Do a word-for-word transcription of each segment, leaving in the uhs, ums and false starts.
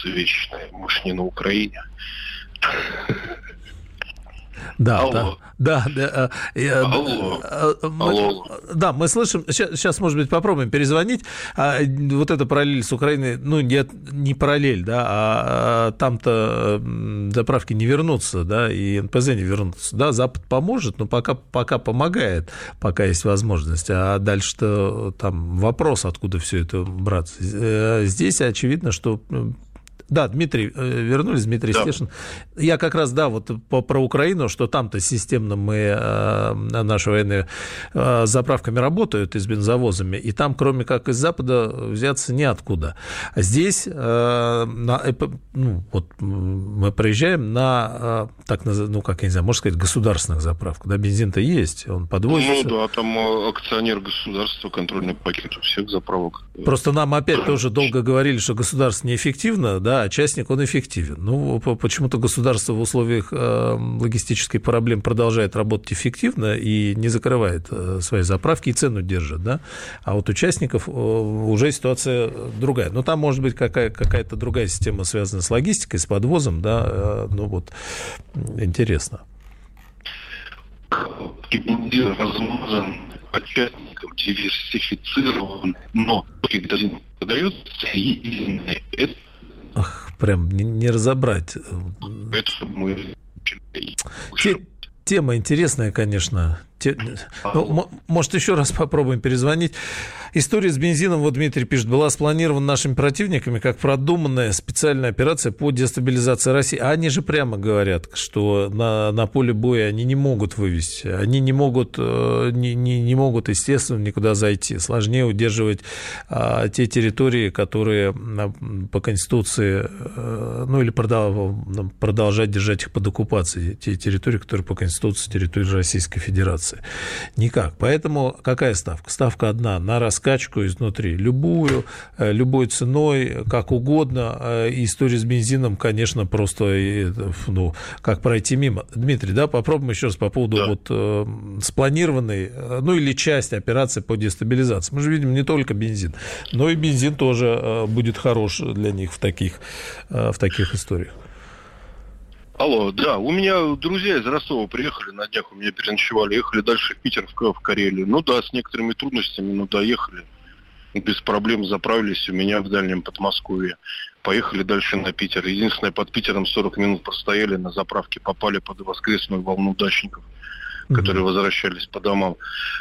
вечные. Мы ж не на Украине. Да, Алло. да, да, да. Алло. Мы, Алло. да, мы слышим. Сейчас, сейчас, может быть, попробуем перезвонить. Вот эта параллель с Украиной, ну, не, не параллель, да, а там-то заправки не вернутся, да, и эн пэ зэ не вернутся. Да, Запад поможет, но пока, пока помогает, пока есть возможность. А дальше-то там вопрос, откуда все это брать. Здесь очевидно, что... Да, Дмитрий, вернулись, Дмитрий да. Стешин. Я как раз, да, вот по, про Украину, что там-то системно мы, э, наши военные э, заправками работают и с бензовозами, и там, кроме как из Запада, взяться неоткуда. А здесь, э, на, ну, вот мы проезжаем на, э, так, ну, как я не знаю, можно сказать, государственных заправках, да, бензин-то есть, он подвозится. Ну, да, там акционер государства, контрольный пакет у всех заправок. Просто нам опять тоже долго говорили, что государство неэффективно, да, а частник, он эффективен. Ну, почему-то государство в условиях э, логистической проблем продолжает работать эффективно и не закрывает э, свои заправки и цену держит, да, а вот у участников э, уже ситуация другая. Ну, там может быть какая- какая-то другая система, связанная с логистикой, с подвозом, да, э, ну, вот, интересно. Бензин размазан, участникам диверсифицирован, но когда подается единый, это Ах, прям не, не разобрать. Это мы... Те, тема интересная, конечно. Те, ну, может, еще раз попробуем перезвонить. История с бензином, вот Дмитрий пишет, была спланирована нашими противниками как продуманная специальная операция по дестабилизации России. А они же прямо говорят, что на, на поле боя они не могут вывести. Они не могут, не, не, не могут, естественно, никуда зайти. Сложнее удерживать а, те территории, которые по Конституции, ну, или продолжать держать их под оккупацией. Те территории, которые по Конституции территории Российской Федерации. Никак. Поэтому какая ставка? Ставка одна на раскачку изнутри. Любую, любой ценой, как угодно. И история с бензином, конечно, просто, ну, как пройти мимо. Дмитрий, да, попробуем еще раз по поводу да. вот э, спланированной, ну, или часть операции по дестабилизации. Мы же видим не только бензин, но и бензин тоже э, будет хорош для них в таких, э, в таких историях. Алло, да, у меня друзья из Ростова приехали на днях, у меня переночевали, ехали дальше в Питер, в, в Карелию. Ну да, с некоторыми трудностями, но доехали. Без проблем заправились у меня в дальнем Подмосковье. Поехали дальше на Питер. Единственное, под Питером сорок минут простояли на заправке, попали под воскресную волну дачников, mm-hmm. которые возвращались по домам.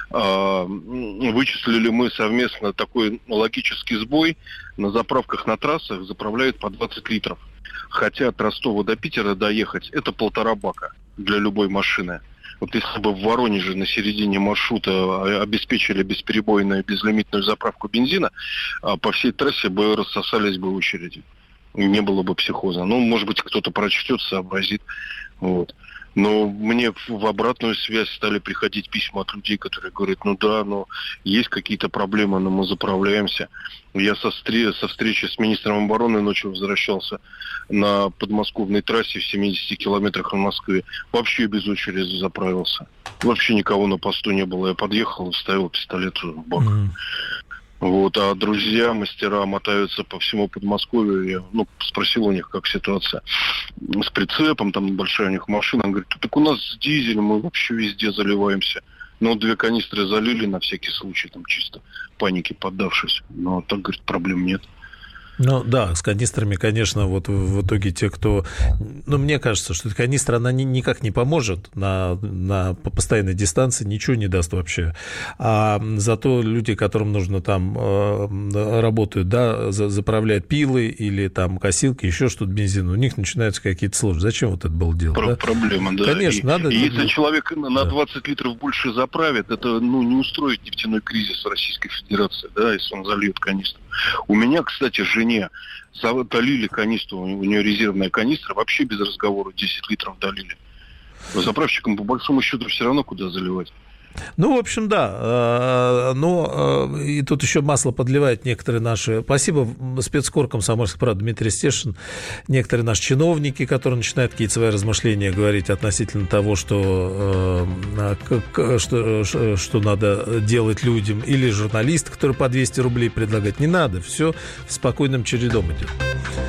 А, вычислили мы совместно такой логический сбой. На заправках на трассах заправляют по двадцать литров. Хотя от Ростова до Питера доехать, это полтора бака для любой машины. Вот если бы в Воронеже на середине маршрута обеспечили бесперебойную, безлимитную заправку бензина, по всей трассе бы рассосались бы очереди. Не было бы психоза. Ну, может быть, кто-то прочтет, сообразит. Вот. Но мне в обратную связь стали приходить письма от людей, которые говорят, ну да, но есть какие-то проблемы, но мы заправляемся. Я со, стре- со встречи с министром обороны ночью возвращался на подмосковной трассе в семидесяти километрах от Москвы. Вообще без очереди заправился. Вообще никого на посту не было. Я подъехал и вставил пистолет в бак. Mm-hmm. Вот, а друзья, мастера мотаются по всему Подмосковью. Я, ну, спросил у них, как ситуация с прицепом, там большая у них машина. Он говорит, так у нас дизель, мы вообще везде заливаемся. Ну, две канистры залили на всякий случай, там чисто панике поддавшись. Но так, говорит, проблем нет. Ну да, с канистрами, конечно, вот в итоге те, кто... Ну, мне кажется, что эта канистра, она ни, никак не поможет на, на постоянной дистанции, ничего не даст вообще. А зато люди, которым нужно там э, работают, да, заправляют пилы или там косилки, еще что-то, бензин, у них начинаются какие-то сложности. Зачем вот это было делать? Про- да? Проблема, да. Конечно, и, надо... И если человек на да. двадцать литров больше заправит, это, ну, не устроит нефтяной кризис Российской Федерации, да, если он зальет канистру. У меня, кстати, жене долили канистру, у нее резервная канистра, вообще без разговора десять литров долили. Заправщикам, по большому счету, все равно куда заливать. Ну, в общем, да. Но и тут еще масло подливают некоторые наши... Спасибо спецкор «Комсомольской правды» Дмитрий Стешин. Некоторые наши чиновники, которые начинают какие-то свои размышления говорить относительно того, что, что, что надо делать людям. Или журналисты, которые по двести рублей предлагают. Не надо. Все в спокойном чередом идет.